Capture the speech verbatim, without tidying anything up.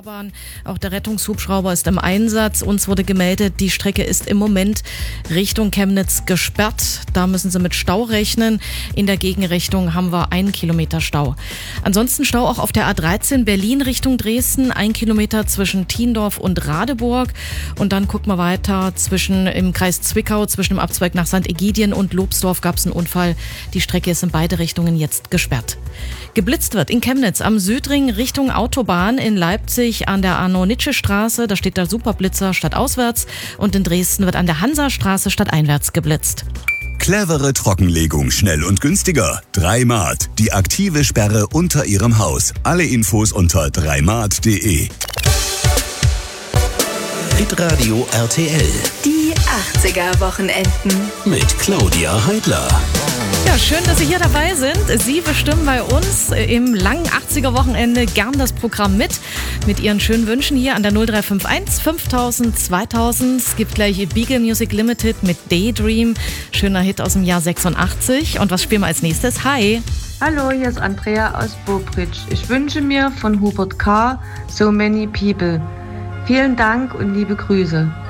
Fahrbahn. Auch der Rettungshubschrauber ist im Einsatz. Uns wurde gemeldet, die Strecke ist im Moment Richtung Chemnitz gesperrt. Da müssen Sie mit Stau rechnen. In der Gegenrichtung haben wir einen Kilometer Stau. Ansonsten Stau auch auf der A dreizehn Berlin Richtung Dresden. Ein Kilometer zwischen Thiendorf und Radeburg. Und dann gucken wir weiter zwischen im Kreis Zwickau, zwischen dem Abzweig nach Sankt Egidien und Lobsdorf gab es einen Unfall. Die Strecke ist in beide Richtungen jetzt gesperrt. Geblitzt wird in Chemnitz am Südring Richtung Autobahn, in Leipzig an der Arno-Nitsche-Straße, da steht der Superblitzer stadtauswärts, und in Dresden wird an der Hansa-Straße stadteinwärts geblitzt. Clevere Trockenlegung, schnell und günstiger. Dreimat, die aktive Sperre unter Ihrem Haus. Alle Infos unter dreimat punkt de. Hitradio R T L. Die achtziger-Wochenenden. Mit Claudia Heidler. Ja, schön, dass Sie hier dabei sind. Sie bestimmen bei uns im langen achtziger-Wochenende gern das Programm mit. Mit Ihren schönen Wünschen hier an der null drei fünf eins fünftausend zweitausend. Es gibt gleich Beagle Music Limited mit Daydream. Schöner Hit aus dem Jahr sechsundachtzig. Und was spielen wir als nächstes? Hi. Hallo, hier ist Andrea aus Bobridge. Ich wünsche mir von Hubert K. So Many People. Vielen Dank und liebe Grüße.